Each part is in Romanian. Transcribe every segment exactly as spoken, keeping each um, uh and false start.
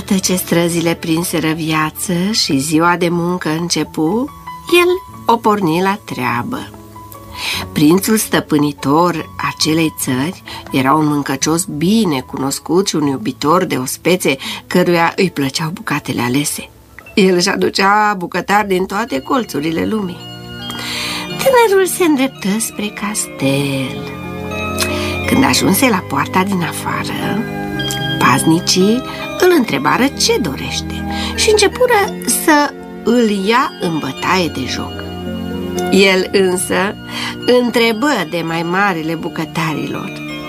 Odată ce străzile prinseră viață și ziua de muncă începu, el o porni la treabă. Prințul stăpânitor acelei țări era un mâncăcios bine cunoscut și un iubitor de ospețe căruia îi plăceau bucatele alese. El își aducea bucătari din toate colțurile lumii. Tânărul se îndreptă spre castel. Când ajunse la poarta din afară, paznicii îl întrebară ce dorește și începură să îl ia în bătaie de joc. El însă întrebă de mai marele bucătarilor.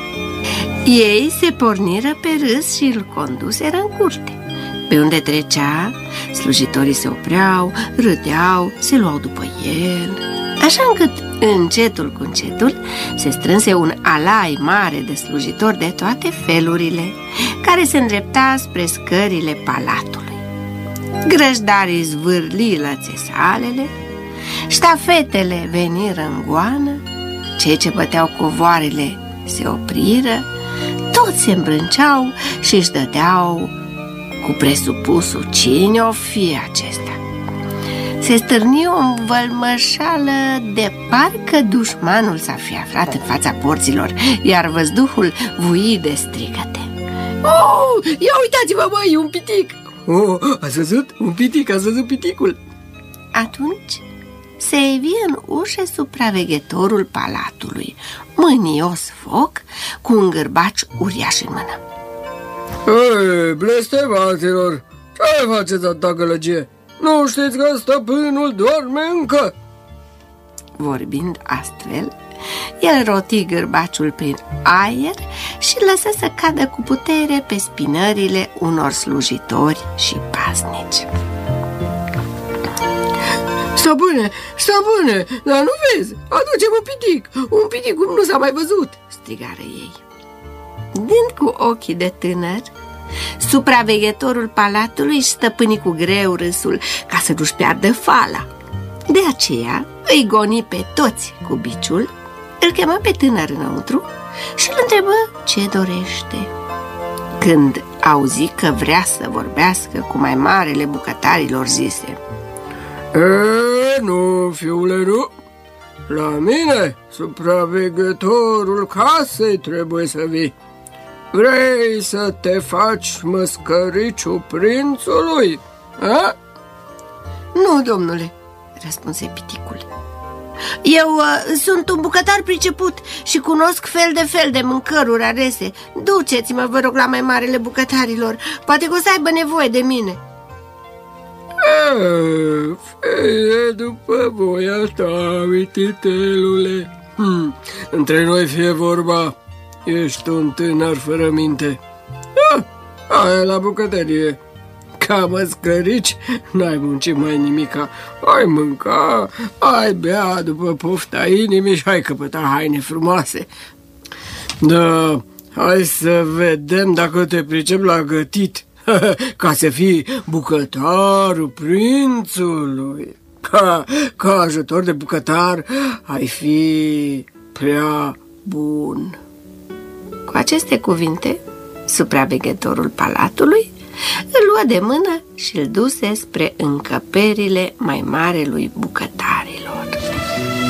Ei se porniră pe râs și îl conduseră în curte. Pe unde trecea, slujitorii se opreau, râdeau, se luau după el, așa încât încetul cu încetul se strânse un alai mare de slujitori de toate felurile, care se îndrepta spre scările palatului. Grăjdarii zvârlilă țesalele, ștafetele veniră în goană, cei ce băteau covoarele se opriră, toți se îmbrânceau și își dădeau cu presupusul cine o fi acesta. Se stârni o învălmășală de parcă dușmanul s-ar fi aflat în fața porților, iar văzduhul vui de strigăte. Oh, ia uitați-vă, măi, un pitic! Oh, ați văzut? Un pitic, ați văzut piticul? Atunci se evi în ușă supraveghetorul palatului, mânios foc, cu un gârbaci uriaș în mână. Ei, blestemaților, ce faceți atâta gălăgie? Nu știți că stăpânul doarme încă? Vorbind astfel, el roti gârbaciul prin aer și lăsă să cadă cu putere pe spinările unor slujitori și paznici. Stăpâne, stăpâne, dar nu vezi? Aducem un pitic, un pitic cum nu s-a mai văzut, strigară ei. Dând cu ochii de tânăr, supraveghetorul palatului își stăpâni cu greu râsul ca să nu-și piardă fala. De aceea îi goni pe toți cu biciul, îl chemă pe tânăr înăuntru și îl întrebă ce dorește. Când auzi că vrea să vorbească cu mai marele bucătarilor, zise: E, nu, fiule, nu. La mine, supraveghetorul casei, trebuie să vii. Vrei să te faci măscăriciu prințului? A? Nu, domnule, răspunse piticul. Eu uh, sunt un bucătar priceput și cunosc fel de fel de mâncăruri alese. Duceți-mă, vă rog, la mai marele bucătarilor. Poate că o să aibă nevoie de mine. E, fie după voia ta, mititelule. Hm, între noi fie vorba, ești un tânăr fără minte. Ah, aia la bucătărie. Ca măscărici, n-ai muncit mai nimica. Ai mânca, ai bea după pofta inimii și ai căpăta haine frumoase. Da, hai să vedem dacă te pricep la gătit, ca să fii bucătarul prințului. Ca, ca ajutor de bucătar ai fi prea bun. Cu aceste cuvinte, supraveghetorul palatului îl luă de mână și îl duse spre încăperile mai marelui bucătar.